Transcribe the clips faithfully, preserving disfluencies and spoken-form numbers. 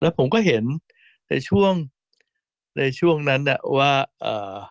แล้วผมก็เห็นในช่วงในช่วงนั้นน่ะว่าเอ่อ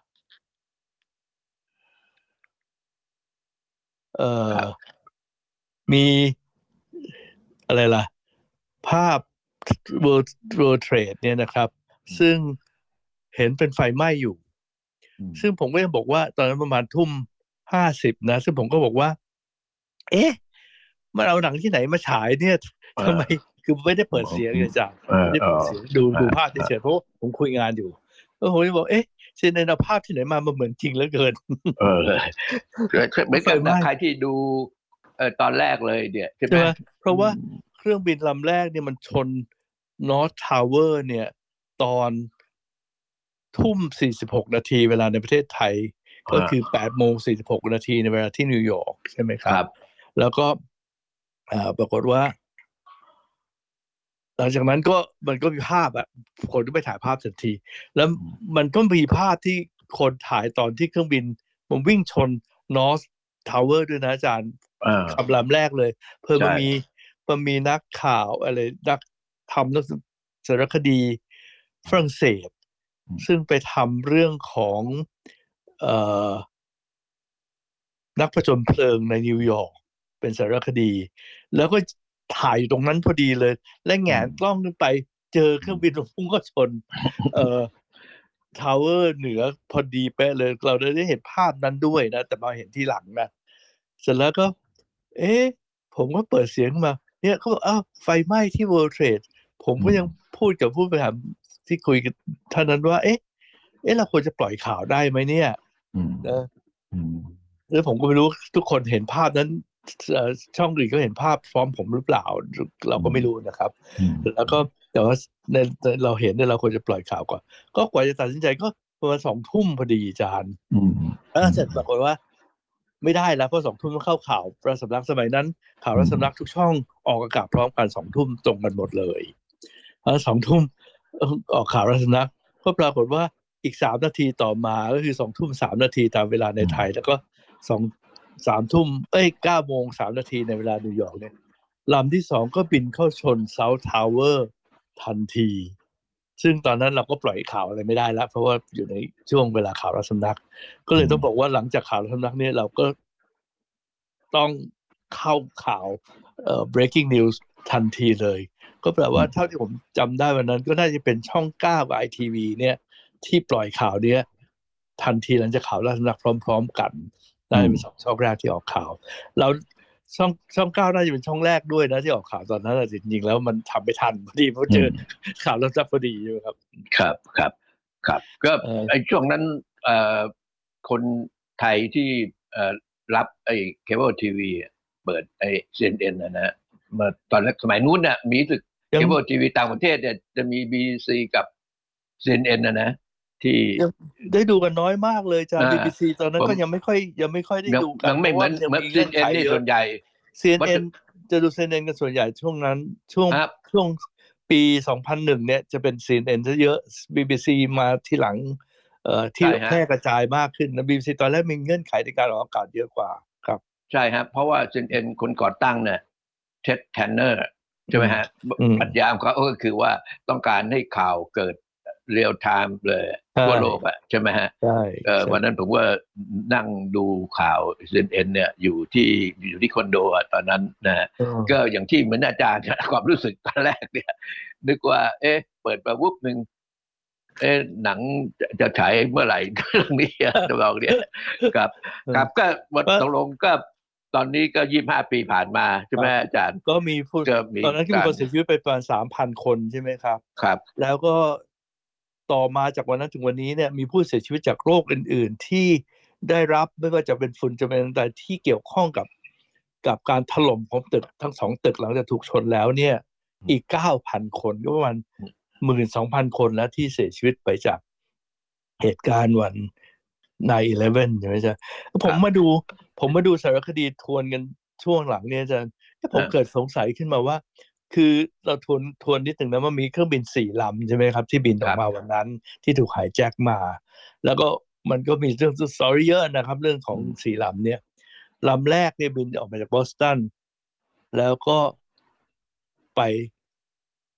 เอ่อครับมีอะไรล่ะภาพ World World Trade เนี่ยนะครับอืมซึ่งเห็นเป็นไฟไหม้อยู่อืมซึ่งผมก็ยังบอกว่าตอนนั้นประมาณทุ่มห้าสิบนะซึ่งผมก็บอกว่าเอ๊ะมันเอาหนังที่ไหนมาฉายเนี่ยเอทำไมอคือไม่ได้เปิดอืมเสียงเลยจ้ะเออไม่ได้เออเปิดเสียงดูเออดูภาพเออเฉยๆเพราะว่าผมคุยงานอยู่แล้วผมก็บอกเอ๊ะเซนเอาภาพที่ไหนมามันเหมือนจริงเหลือเกินเออเหมือนกับไฟไหม้ใครที่ดูเออตอนแรกเลยเนี่ยใช่ไหมใช่ไหมเพอืราะว่ามเครื่องบินลำแรกเนี่ยมันชนนอร์ททาวเวอร์เนี่ยตอนทุ่มสี่สิบหกนาทีเวลาในประเทศไทยก็อ่าคือแปดโมงสี่สิบหกนาทีในเวลาที่นิวยอร์กใช่ไหมครับครับแล้วก็อ่าปรากฏว่าหลังจากนั้นก็มันก็มีภาพอะคนก็ไปถ่ายภาพทันทีแล้วอืมมันก็มีภาพที่คนถ่ายตอนที่เครื่องบินมันวิ่งชนนอร์ททาวเวอร์ด้วยนะอาจารย์อ่าคำรามแรกเลยเพิ่มใช่มันมีมันมีนักข่าวอะไรนักทำนักสารคดีฝรั่งเศสอืมซึ่งไปทำเรื่องของเอ่อ นักผจญเพลิงในนิวยอร์กเป็นสารคดีแล้วก็ถ่ายอยู่ตรงนั้นพอดีเลยและแหงอืมนกล้องขึ้นไปเจอเคอืมรื่องบินพุ่งก็ชนเอ่อทาวเวอร์เหนือพอดีเป๊ะเลยเราได้เห็นภาพนั้นด้วยนะแต่มาเห็นทีหลังนะเสร็จแล้วก็เอ๊ะผมก็เปิดเสียงขึ้นมาเนี่ยเขาบอกอ้าวไฟไหม้ที่ World Trade ผมอืมก็ยังพูดกับผู้บริหารที่คุยกันท่านนั้นว่าเอ๊ะเอ๊ะเราควรจะปล่อยข่าวได้ไหมเนี่ยอืมนะอืมแล้วผมก็ไม่รู้ทุกคนเห็นภาพนั้นเอ่อช่องอื่นก็เห็นภาพพร้อมผมหรือเปล่าเราอืมก็ไม่รู้นะครับอืมแล้วก็แต่ว่าในในเราเห็นเนี่ยเราควรจะปล่อยข่าวก่อนก็กว่าจะตัดสินใจก็ประมาณสองทุ่มพอดีอาจารย์อืมเอออืมเสร็จปรากฏว่าไม่ได้แล้วเพราะสองทุ่มต้องเข้าข่าวรัฐสำนักสมัยนั้นข่าวอืมรัฐสำนักทุกช่องออกอากาศพร้อมกันสองทุ่มตรงกันหมดเลยแล้วสองทุ่มออกข่าวรัฐสำนักก็ปรากฏว่าอีกสามนาทีต่อมาก็คือสองทุ่มสามนาทีตามเวลาในอืมไทยแล้วก็สองสามทุ่มเอ้ยเก้าโมงสามนาทีในเวลานิวยอร์กเนี่ยลำที่สองก็บินเข้าชนเซาท์ทาวเวอร์ทันทีซึ่งตอนนั้นเราก็ปล่อยข่าวอะไรไม่ได้แล้วเพราะว่าอยู่ในช่วงเวลาข่าวรัฐสำนักก็เลยต้องบอกว่าหลังจากข่าวรัฐสำนักเนี่ยเราก็ต้องเข้าข่าวเอ่อ breaking news ทันทีเลยก็แปลว่าเท่าที่ผมจำได้วันนั้นก็น่าจะเป็นช่องเก้ากับไอทีวีเนี่ยที่ปล่อยข่าวเนี้ยทันทีหลังจากข่าวรัฐสำนักพร้อมๆกันอืน่าจะมเป็นสองช่องแรกที่ออกข่าวเราช่องช่องเก้าน่าจะเป็นช่องแรกด้วยนะที่ออกข่าวตอนนั้นแต่จริงๆแล้วมันทำไม่ทันพอดีเพราะเจออืมข่าวรัฐสำนักพอดีใช่ไหมครับครับครับครับก็เออไอ้ช่วงนั้นเอ่อคนไทยที่เอ่อรับไอ้เคเบิลทีวีเปิดไอ้ ซี เอ็น เอ็น นะนะเมื่อตอนแรกสมัยนู้นน่ะมีสึกเคยังเบิลทีวีต่างประเทศเนี่ยจะมี บี บี ซี กับ ซี เอ็น เอ็น นเอ็นนะนะที่ยังได้ดูกันน้อยมากเลยจาอ่าน บี บี ซี ตอนนั้นผมก็ยังไม่ค่อยยังไม่ค่อยได้ยังดูกันเพราะว่ายังไม่เหมือนเหมือนมันยังมีเงื่อนไขซี เอ็น เอ็น นี่เยอะส่วนใหญ่วัตซี เอ็น เอ็น จะดู ซี เอ็น เอ็น กันส่วนใหญ่ช่วงนั้นช่วงอ่าช่วงปีสองพันหนึ่งเนี่ยจะเป็น ซี เอ็น เอ็น ซะเยอะ บี บี ซี มาที่หลังเอ่อที่ใช่ฮะแพร่กระจายมากขึ้นนะ บี บี ซี ตอนแรกมีเงื่อนไขในการออกอากาศเยอะกว่าครับใช่ครับเพราะว่า ซี เอ็น เอ็น คนก่อตั้งเนี่ยเท็ดแทนเนอร์ใช่อืมไหมฮะอืมปรัชญาของเขาก็คือว่าต้องการให้ข่าวเกิดเรียลไทม์เลยใช่ทั่วโลกอ่ะใช่ไหมฮะใช่เอ่อใช่วันนั้นผมว่านั่งดูข่าว ซี เอ็น เอ็น เนี่ยอยู่ที่อยู่ที่คอนโดอะตอนนั้นนะฮะอืก็มอย่างที่เหมือนอาจารย์ความรู้สึกตอนแรกเนี่ยนึกว่าเอ๊ะเปิดมาวุบหนึ่งเอ๊ะหนังจะจะฉายเมื่อไหร่เรื่องนี้อะจะบอกเนี่ยครับครับก็วันก็ตกลงก็ตอนนี้ก็ยี่สิบห้าปีผ่านมาใช่ไหมครับอาจารย์ก็มีผู้ก็มีตอนนั้นก็มีการคนเสียชีวิตไปประมาณสามพันคนใช่ไหมครับครับแล้วก็ต่อมาจากวันนั้นถึงวันนี้เนี่ยมีผู้เสียชีวิตจากโรคอื่นๆที่ได้รับไม่ว่าจะเป็นฝุ่นจะเป็นอะไรที่เกี่ยวข้องกับกับการถล่มของตึกทั้งสองตึกหลังจากถูกชนแล้วเนี่ยอีกเก้าพันคนก็ประมาณหมื่นสองพันคนแล้วที่เสียชีวิตไปจากเหตุการณ์วันไนน์ อีเลฟเว่นใช่ไหมจ๊ะครับผมมาดูผมมาดูสารคดีทวนกันช่วงหลังเนี่ยจะผมอ่าเกิดสงสัยขึ้นมาว่า คือเราทวนทวนนิดหนึ่งนะว่ามีเครื่องบินสี่ลำใช่ไหมครับที่บินออกครับมาวันนั้นที่ถูกไฮแจ็คมาแล้วก็มันก็มีเรื่องสตอรี่เยอะนะครับเรื่องของอืมสี่ลำเนี่ยลำแรกเนี่ยบินออกมาจากบอสตันแล้วก็ไป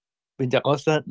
บินจากออส